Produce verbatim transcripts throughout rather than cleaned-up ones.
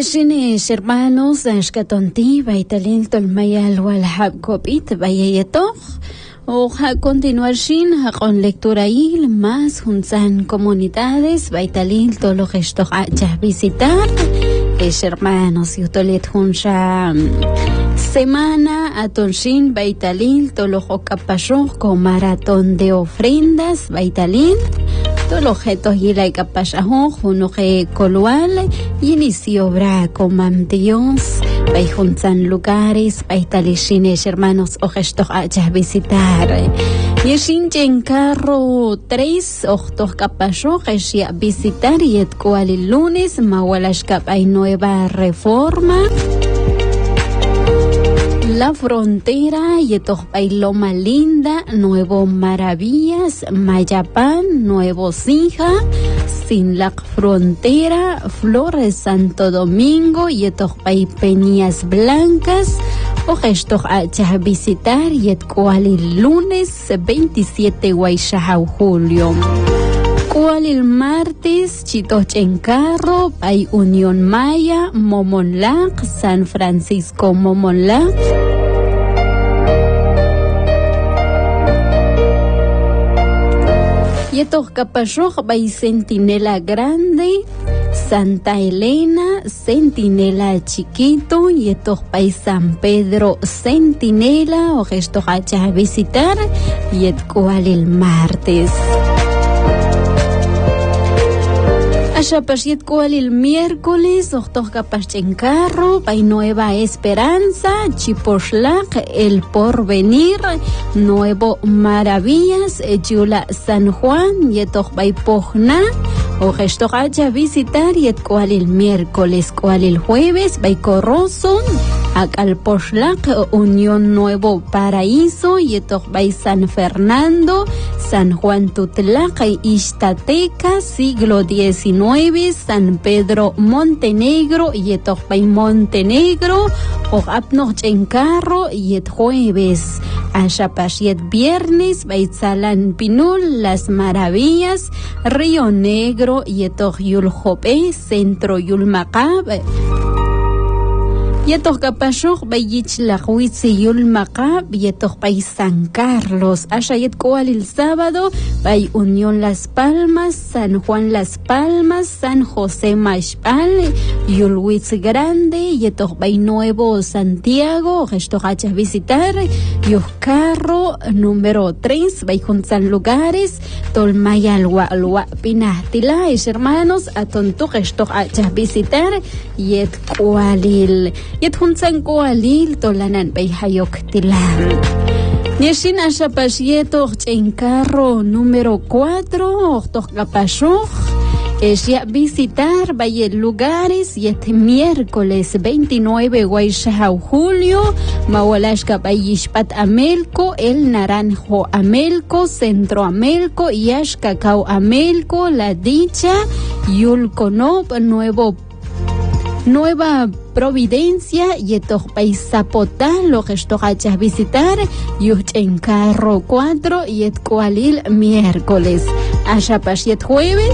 Yeshines hermanos, ashkatonti, baitalil tolmayal wal habkopit, bayeyetoch. O a continuación con lectura il más junzan comunidades, baitalil tolo gestoch a visitar. Es hermanos, y tolet juncha semana a tonshin baitalil tolo jocapashoch con maratón de ofrendas, baitalil. Todos los objetos y la capachajón, uno que colual, y inició obra con mantillos, para juntar lugares, para establecer hermanos o gestos a visitar. Y en carro tres, ojtos capachón, que ya visitar, y el cual el lunes, mahualas hay nueva reforma. La frontera, Yetochpay Loma Linda, Nuevo Maravillas, Mayapán, Nuevo Sija, Sin la Frontera, Flores Santo Domingo, Yetochpay Peñas Blancas, Ojestoch a visitar, Yetcual el lunes veintisiete Guaysahau Julio. Cual el martes, Chitochen Carro, Pay Unión Maya, Momonlac, San Francisco Momonlac. Yetok Capachoj, Pay Centinela Grande, Santa Elena, Centinela Chiquito, Yetok Pay San Pedro, Centinela, o gesto a visitar, Yet cual el martes. Asha pasiet cual el miércoles, octos capaz en carro, Pay Nueva Esperanza, Chiposhlac, El Porvenir, Nuevo Maravillas, Yula San Juan, Yetok Pay Pojna, o gesto a visitar, Yet cual el miércoles, cual el jueves, Pay Corroso, Acalposhlac, Unión Nuevo Paraíso, Yetok Pay San Fernando, San Juan Tutlac, Ixtateca, siglo diecinueve, San Pedro Montenegro, Yetochpay Montenegro, o Apnoch en carro, Yet jueves, Ashapashiet viernes, Baitzalan Pinul, Las Maravillas, Río Negro, Yetoch Yuljope, Centro Yulmacab, Yetoch Capachoj, Bayich la Huitzi Yulmacab, Yetoch Pay San Carlos, Ashayet Coal el sábado, Bay Unión Las Palmas, San Juan Las Palmas, San José Mashpal, Yulwitz Grande, Yetoch Bay Nuevo Santiago, Gestochachas visitar, Yuscarro, número tres, Bay Junzan lugares, Tolmaya Alwa Alwa Pinahtila, es hermanos, Atontu Gestochachas visitar, Yet Coalil. Yet hunsan koalil tolanan bay hayok tilar. Yeshin ashapashieto en carro número cuatro, octos capachoj. Es ya visitar bay lugares yet miércoles veintinueve Guaysahau Julio, Mawalashka bay Yishpat Amelco, El Naranjo Amelco, Centro Amelco, Yash Cacao Amelco, La Dicha, Yulconop, Nuevo Nueva Providencia, Yetoch Pay Zapotá, lo que a visitar, Yuch en carro cuatro, Yet Coalil miércoles, Ashapashiet jueves.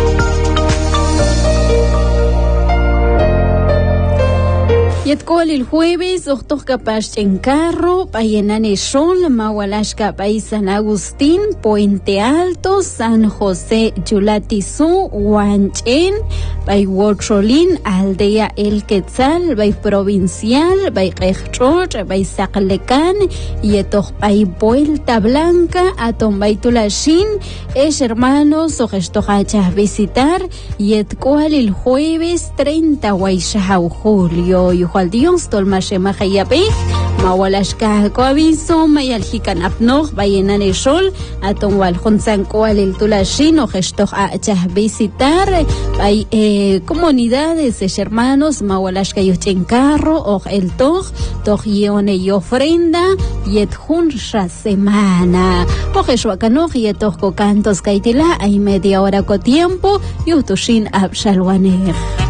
Yetcual el jueves, octos capaz en carro, Payenane Sol, Mawalashka Pay San Agustín, Puente Alto, San José Yulatizú, Huanchen, Pay Huocholín, Aldea El Quetzal, Pay Provincial, Pay Quechor, Pay Zaclecán, Yetoch Pay Vuelta Blanca, Aton Pay Tulashin, es hermanos, o gestojacha visitar, Yetcual el jueves treinta Guaysahau Julio, Yujual Dios, Tolmashe Mahayape, Mawalashka Coaviso, Mayaljikan Apnoch, Bayenane Sol, Aton Waljonsan Coal el Tulashin, o gestojacha visitar, Pay eh, comunidades, es hermanos, Mawalashka Yuchen Carro, o el Toj, Toj Yone y ofrenda, Yet Junsha semana, o Jeshuacanoj, Yetoch Cantos Kaitila, hay media hora con tiempo, Yutushin Abshalwanej.